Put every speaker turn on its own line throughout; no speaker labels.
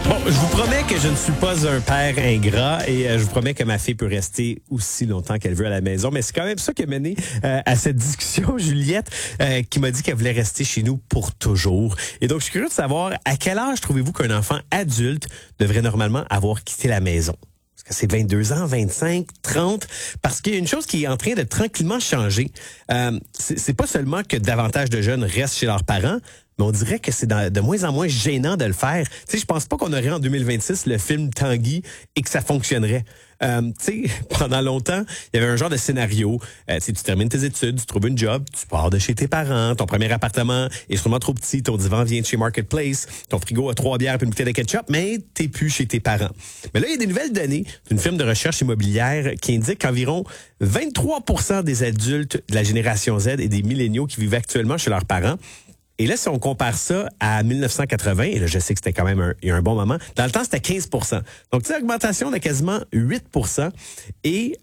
Bon, je vous promets que je ne suis pas un père ingrat et je vous promets que ma fille peut rester aussi longtemps qu'elle veut à la maison. Mais c'est quand même ça qui a mené à cette discussion, Juliette, qui m'a dit qu'elle voulait rester chez nous pour toujours. Et donc, je suis curieux de savoir à quel âge trouvez-vous qu'un enfant adulte devrait normalement avoir quitté la maison? Est-ce que c'est 22 ans, 25, 30? Parce qu'il y a une chose qui est en train de tranquillement changer. C'est pas seulement que davantage de jeunes restent chez leurs parents, mais on dirait que c'est de moins en moins gênant de le faire. Tu sais, je pense pas qu'on aurait en 2026 le film Tanguy et que ça fonctionnerait. Tu sais, pendant longtemps, il y avait un genre de scénario. Tu termines tes études, tu trouves une job, tu pars de chez tes parents, ton premier appartement est sûrement trop petit, ton divan vient de chez Marketplace, ton frigo a 3 bières et une bouteille de ketchup, mais t'es plus chez tes parents. Mais là, il y a des nouvelles données d'une firme de recherche immobilière qui indique qu'environ 23% des adultes de la génération Z et des milléniaux qui vivent actuellement chez leurs parents. Et là, si on compare ça à 1980, et là, je sais que c'était quand même il y a un bon moment, dans le temps, c'était 15%. Donc, tu sais, augmentation de quasiment 8%. Et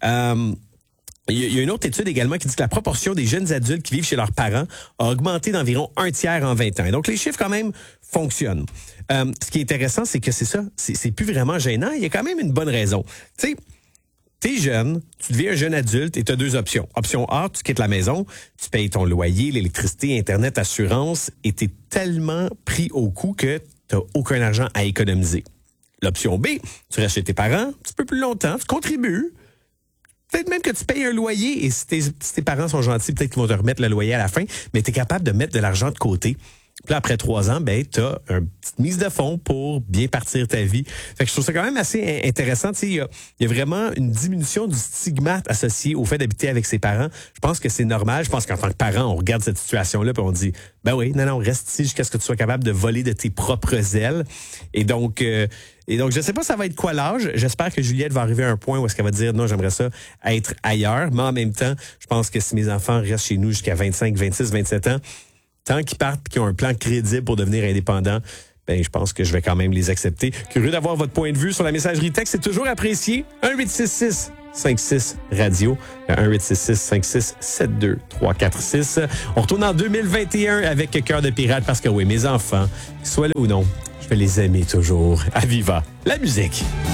il y a une autre étude également qui dit que la proportion des jeunes adultes qui vivent chez leurs parents a augmenté d'environ 1/3 en 20 ans. Et donc, les chiffres, quand même, fonctionnent. Ce qui est intéressant, c'est que c'est ça, c'est plus vraiment gênant. Il y a quand même une bonne raison. Tu sais, t'es jeune, tu deviens un jeune adulte et tu as 2 options. Option A, tu quittes la maison, tu payes ton loyer, l'électricité, Internet, assurance et t'es tellement pris au cou que t'as aucun argent à économiser. L'option B, tu restes chez tes parents, un petit peu plus longtemps, tu contribues. Peut-être même que tu payes un loyer et si tes parents sont gentils, peut-être qu'ils vont te remettre le loyer à la fin, mais tu es capable de mettre de l'argent de côté. Puis là, après 3 ans, ben, t'as une petite mise de fonds pour bien partir ta vie. Fait que je trouve ça quand même assez intéressant. Tu sais, il y a vraiment une diminution du stigmate associé au fait d'habiter avec ses parents. Je pense que c'est normal. Je pense qu'en tant que parent, on regarde cette situation-là puis on dit, ben oui, non, reste ici jusqu'à ce que tu sois capable de voler de tes propres ailes. Et donc, je sais pas ça va être quoi l'âge. J'espère que Juliette va arriver à un point où est-ce qu'elle va dire, non, j'aimerais ça être ailleurs. Mais en même temps, je pense que si mes enfants restent chez nous jusqu'à 25, 26, 27 ans, tant qu'ils partent et qu'ils ont un plan crédible pour devenir indépendants, ben je pense que je vais quand même les accepter. Curieux d'avoir votre point de vue sur la messagerie texte, c'est toujours apprécié. 1-866-56 radio, 1-866-56-72-346. On retourne en 2021 avec Cœur de pirate parce que oui, mes enfants, qu'ils soient là ou non, je vais les aimer toujours. À Viva, la musique.